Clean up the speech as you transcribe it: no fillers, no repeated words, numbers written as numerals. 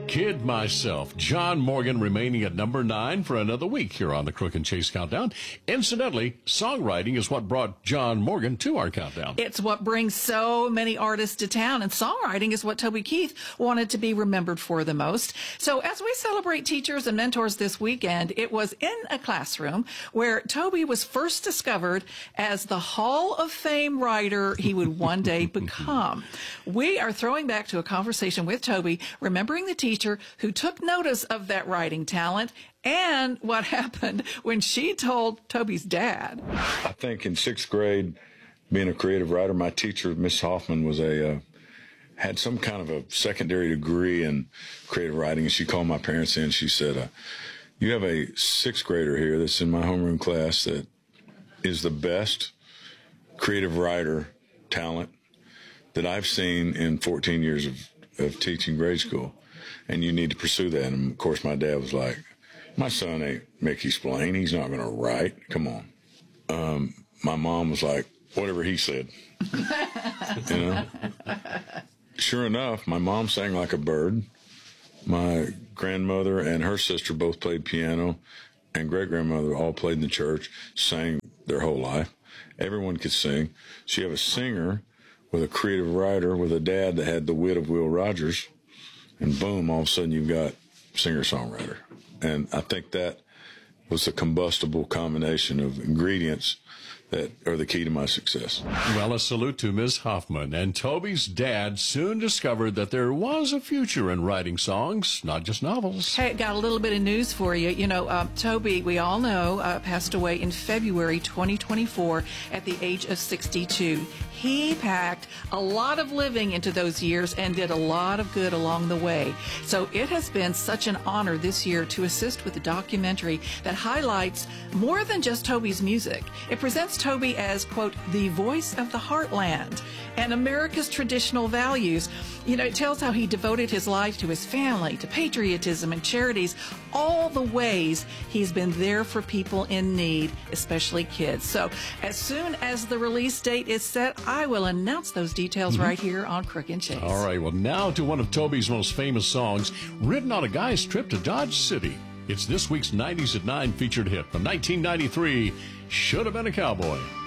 kid myself. John Morgan remaining at number 9 for another week here on the Crook and Chase Countdown. Incidentally, songwriting is what brought John Morgan to our countdown. It's what brings so many artists to town, and songwriting is what Toby Keith wanted to be remembered for the most. So as we celebrate teachers and mentors this weekend, it was in a classroom where Toby was first discovered as the Hall of Fame writer he would one day become. We are throwing back to a conversation with Toby, remembering the teacher who took notice of that writing talent and what happened when she told Toby's dad. I think in 6th grade, being a creative writer, my teacher, Miss Hoffman, was had some kind of a secondary degree in creative writing, and she called my parents in. She said, you have a 6th grader here that's in my homeroom class that is the best creative writer talent that I've seen in 14 years of teaching grade school, and you need to pursue that. And, of course, my dad was like, my son ain't Mickey Spillane. He's not going to write. Come on. My mom was like, whatever he said. You know? Sure enough, my mom sang like a bird. My grandmother and her sister both played piano, and great-grandmother all played in the church, sang their whole life. Everyone could sing. So you have a singer with a creative writer with a dad that had the wit of Will Rogers, and boom, all of a sudden you've got singer-songwriter. And I think that was a combustible combination of ingredients that are the key to my success. Well, a salute to Ms. Hoffman. And Toby's dad soon discovered that there was a future in writing songs, not just novels. Hey, got a little bit of news for you. You know, Toby, we all know, passed away in February 2024 at the age of 62. He packed a lot of living into those years and did a lot of good along the way. So it has been such an honor this year to assist with a documentary that highlights more than just Toby's music. It presents Toby as, quote, the voice of the heartland and America's traditional values. You know, it tells how he devoted his life to his family, to patriotism and charities, all the ways he's been there for people in need, especially kids. So as soon as the release date is set, I will announce those details right here on Crook and Chase. All right, well, now to one of Toby's most famous songs, written on a guy's trip to Dodge City. It's this week's 90s at 9 featured hit from 1993, Should Have Been a Cowboy.